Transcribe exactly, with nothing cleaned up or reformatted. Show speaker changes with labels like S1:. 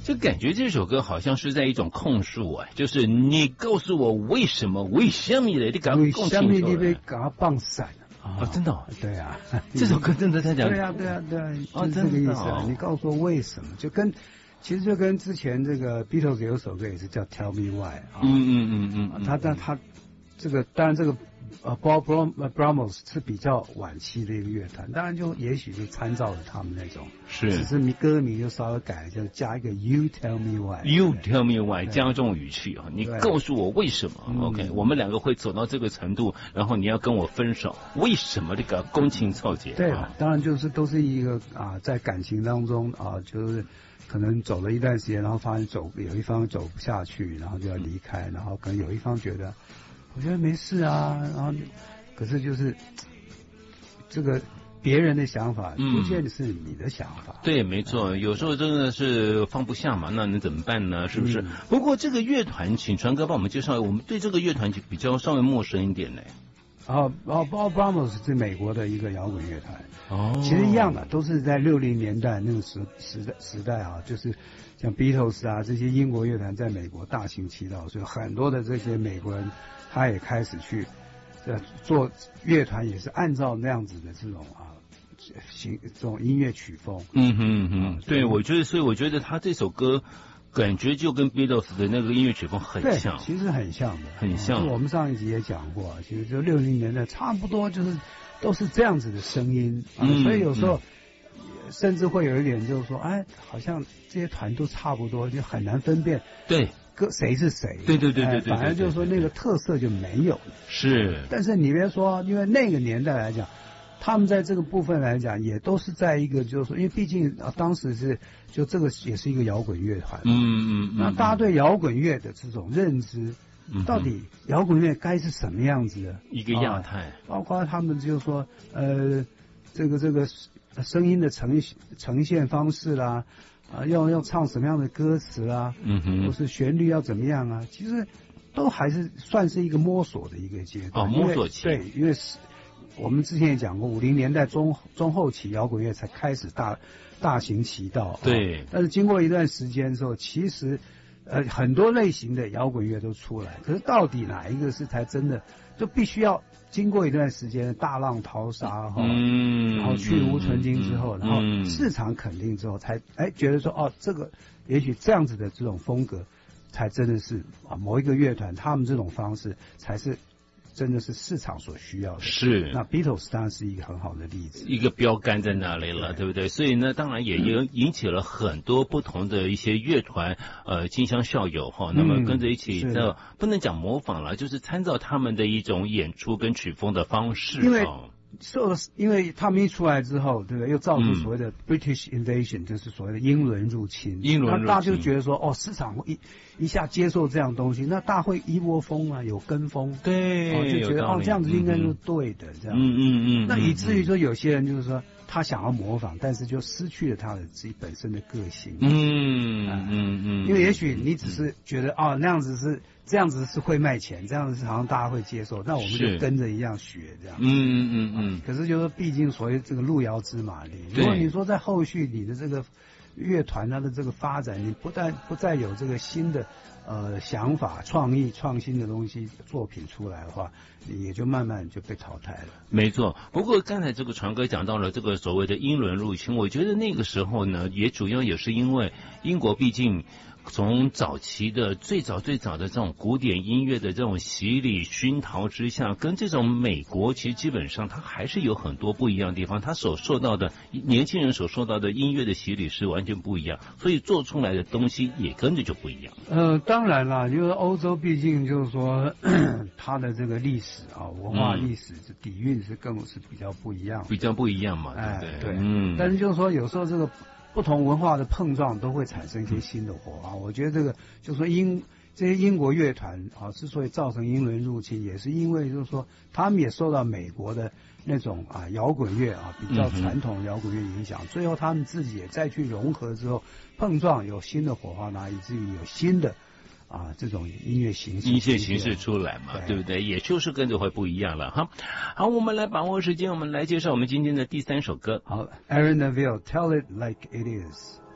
S1: 就感觉这首歌好像是在一种控诉啊，就是你告诉我为什么，为什么你搞
S2: 为什么你被搞放散
S1: 啊？真的、哦，
S2: 对啊，
S1: 这首歌真的在讲，
S2: 对啊，对啊，对啊，就是这个意思啊。哦、你告诉我为什么，就跟其实就跟之前这个 Beatles 有首歌也是叫 Tell Me Why 啊，
S1: 嗯嗯嗯嗯，嗯
S2: 他但他这个当然这个。呃 ，Bob Brummels 是比较晚期的一个乐团，当然就也许就参照了他们那种，
S1: 是，
S2: 只是歌名就稍微改，就加一个 You Tell Me
S1: Why，You Tell Me Why， 加重语气啊，你告诉我为什么 ？OK，、嗯、我们两个会走到这个程度，然后你要跟我分手，为什么这个公情凑结？
S2: 对啊，当然就是都是一个啊，在感情当中啊，就是可能走了一段时间，然后发现走有一方走不下去，然后就要离开，然后可能有一方觉得。我觉得没事啊，然后可是就是这个别人的想法，不见得是你的想法。
S1: 嗯、对，没错，有时候真的是放不下嘛，那能怎么办呢？是不是？嗯、不过这个乐团，请传哥帮我们介绍，我们对这个乐团比较稍微陌生一点呢。
S2: 哦哦 ，Bob Brummels 是美国的一个摇滚乐团。
S1: 哦，
S2: 其实一样的，都是在六零年代那个时时代时代啊，就是像 Beatles 啊这些英国乐团在美国大行其道，所以很多的这些美国人。他也开始去，呃，做乐团也是按照那样子的这种啊，行这种音乐曲风。
S1: 嗯哼哼，啊、对，我觉得，所以我觉得他这首歌感觉就跟 Beatles 的那个音乐曲风很像，
S2: 对，其实很像的，
S1: 很像。
S2: 啊、我们上一集也讲过，其实就六零年代差不多就是都是这样子的声音啊，嗯、所以有时候。嗯、甚至会有一点就是说，哎，好像这些团都差不多，就很难分辨。
S1: 对。
S2: 个谁是谁？
S1: 对对对对对，
S2: 反正就是说那个特色就没有了。
S1: 是，
S2: 但是你别说，因为那个年代来讲，他们在这个部分来讲，也都是在一个就是说，因为毕竟啊，当时是就这个也是一个摇滚乐团。
S1: 嗯嗯嗯。
S2: 那大家对摇滚乐的这种认知，嗯、到底摇滚乐该是什么样子的
S1: 一个样态？啊、
S2: 包括他们就是说，呃，这个这个声音的呈呈现方式啦。啊，要要唱什么样的歌词啊？
S1: 嗯哼，
S2: 或是旋律要怎么样啊？其实都还是算是一个摸索的一个阶段。
S1: 哦，摸索期。
S2: 对，因为是我们之前也讲过，五零年代中中后期摇滚乐才开始大大行其道。
S1: 对、啊。
S2: 但是经过一段时间之后，其实呃很多类型的摇滚乐都出来，可是到底哪一个是才真的，就必须要经过一段时间的大浪淘沙哈，
S1: 嗯，
S2: 然后去无存菁之后，
S1: 嗯、
S2: 然后市场肯定之后，才哎觉得说哦，这个也许这样子的这种风格，才真的是啊某一个乐团他们这种方式才是真的是市场所需要的。
S1: 是，
S2: 那 Beatles 当然是一个很好的例子，
S1: 一个标杆在那里了， 对, 对不对？所以呢，当然也引引起了很多不同的一些乐团，呃，竞相校友哈，那么跟着一起的，嗯、不能讲模仿了，就是参照他们的一种演出跟曲风的方式。
S2: 因为受了，因为他们一出来之后，对不对？又造成所谓的 British Invasion，、嗯、就是所谓的英伦入侵。
S1: 英伦入侵，
S2: 那大家就觉得说，哦，市场一一下接受这样东西，那大会一窝蜂啊，有跟风，
S1: 对，
S2: 哦、就觉得哦，这样子应该是对的，嗯、这样。
S1: 嗯嗯嗯。
S2: 那以至于说，有些人就是说，他想要模仿，但是就失去了他的自己本身的个性。
S1: 嗯嗯嗯。
S2: 因为也许你只是觉得，哦，那样子是。这样子是会卖钱，这样子好像大家会接受，那我们就跟着一样学这样。
S1: 嗯嗯嗯嗯。
S2: 可是就是毕竟所谓这个路遥知马力，如果你说在后续你的这个乐团它的这个发展，你不但不再有这个新的呃想法、创意、创新的东西作品出来的话，也就慢慢就被淘汰了。
S1: 没错。不过刚才这个传哥讲到了这个所谓的英伦入侵，我觉得那个时候呢，也主要也是因为英国毕竟。从早期的最早最早的这种古典音乐的这种洗礼熏陶之下，跟这种美国其实基本上它还是有很多不一样的地方，它所受到的年轻人所受到的音乐的洗礼是完全不一样，所以做出来的东西也跟着就不一样。
S2: 呃，当然啦，因为欧洲毕竟就是说它的这个历史啊，文化历史的底蕴是更是比较不一样，
S1: 比较不一样嘛，
S2: 哎、
S1: 对不对？
S2: 对，
S1: 嗯。
S2: 但是就是说有时候这个。不同文化的碰撞都会产生一些新的火花。我觉得这个就是说英这些英国乐团啊，之所以造成英伦入侵，也是因为就是说他们也受到美国的那种啊摇滚乐啊比较传统摇滚乐影响，最后他们自己也再去融合之后碰撞，有新的火花拿，以至于有新的。啊，这种音乐形式，
S1: 音乐形式出来嘛， 对, 对不对？也就是跟着会不一样了哈。好，我们来把握时间，我们来介绍我们今天的第三首歌。
S2: 好 ，Aaron Neville， Tell It Like It Is。